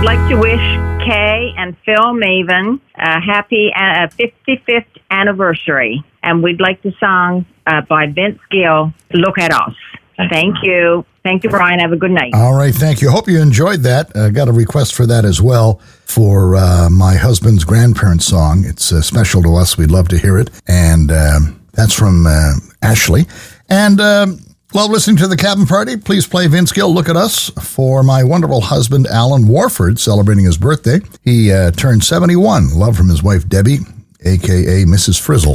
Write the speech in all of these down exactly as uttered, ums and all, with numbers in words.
like to wish Kay and Phil Maven a happy uh, fifty-fifth anniversary. And we'd like to song uh, by Vince Gill, Look at Us. Thank you. Thank you, Brian. Have a good night. All right. Thank you. Hope you enjoyed that. I uh, got a request for that as well for uh, my husband's grandparents' song. It's uh, special to us. We'd love to hear it. And um, that's from uh, Ashley. And um, while listening to the Cabin Party, please play Vince Gill, Look at Us, for my wonderful husband, Alan Warford, celebrating his birthday. He uh, turned seventy-one. Love from his wife, Debbie, a k a. Missus Frizzle.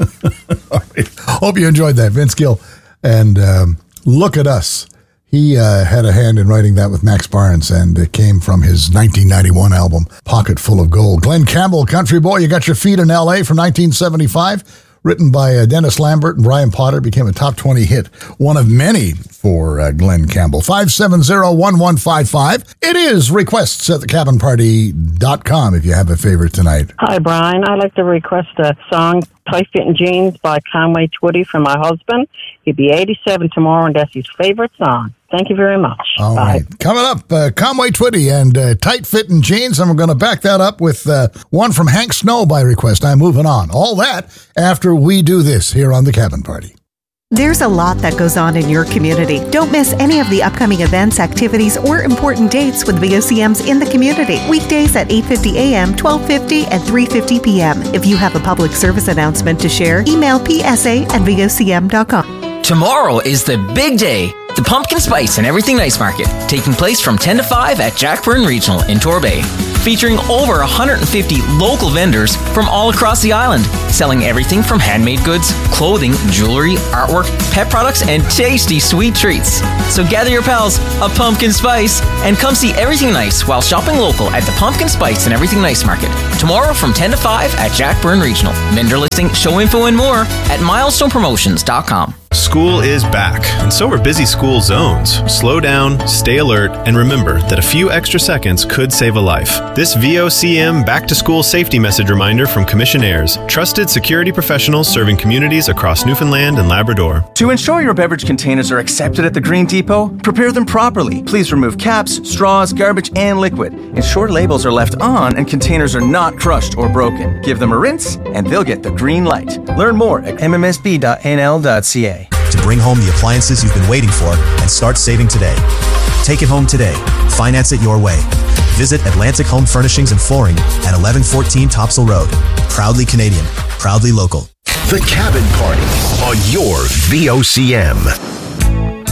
All right. Hope you enjoyed that, Vince Gill. And um, Look at Us. He uh, had a hand in writing that with Max Barnes, and it came from his nineteen ninety-one album, Pocket Full of Gold. Glenn Campbell, Country Boy, You Got Your Feet in L A from nineteen seventy-five, written by uh, Dennis Lambert and Brian Potter, became a top twenty hit, one of many for uh, Glenn Campbell. five seven zero, one one five five. It is requests at the cabin party dot com if you have a favorite tonight. Hi, Brian. I'd like to request a song, Tight Fitting Jeans by Conway Twitty, for my husband. He'd be eighty-seven tomorrow, and that's his favorite song. Thank you very much. All Bye. right. Coming up, uh, Conway Twitty and uh, Tight Fitting Jeans, and we're going to back that up with uh, one from Hank Snow by request. I'm moving on. All that after we do this here on the Cabin Party. There's a lot that goes on in your community. Don't miss any of the upcoming events, activities, or important dates with V O C Ms in the community. Weekdays at eight fifty a.m., twelve fifty, and three fifty p.m. If you have a public service announcement to share, email p s a at v o c m dot com. Tomorrow is the big day. The Pumpkin Spice and Everything Nice Market, taking place from ten to five at Jackburn Regional in Torbay. Featuring over one hundred fifty local vendors from all across the island, selling everything from handmade goods, clothing, jewelry, artwork, pet products, and tasty sweet treats. So gather your pals, a Pumpkin Spice, and come see Everything Nice while shopping local at the Pumpkin Spice and Everything Nice Market. Tomorrow from ten to five at Jackburn Regional. Vendor listing, show info, and more at milestone promotions dot com. School is back, and so are busy school zones. Slow down, stay alert, and remember that a few extra seconds could save a life. This V O C M back-to-school safety message reminder from Commissionaires, trusted security professionals serving communities across Newfoundland and Labrador. To ensure your beverage containers are accepted at the Green Depot, prepare them properly. Please remove caps, straws, garbage, and liquid. Ensure labels are left on and containers are not crushed or broken. Give them a rinse, and they'll get the green light. Learn more at m m s b dot n l dot c a. To bring home the appliances you've been waiting for and start saving today. Take it home today. Finance it your way. Visit Atlantic Home Furnishings and Flooring at eleven fourteen Topsail Road. Proudly Canadian, proudly local. The Cabin Party on your V O C M.